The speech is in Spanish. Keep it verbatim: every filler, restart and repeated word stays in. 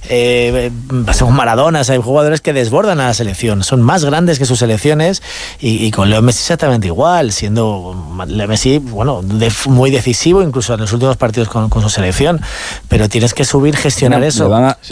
eh, son Maradonas, hay jugadores que desbordan a la selección, son más grandes que sus selecciones, y, y con Leo Messi exactamente igual, siendo Leo Messi, bueno, de, muy decisivo incluso en los últimos partidos con, con su selección, pero tienes que subir, gestionar no, eso.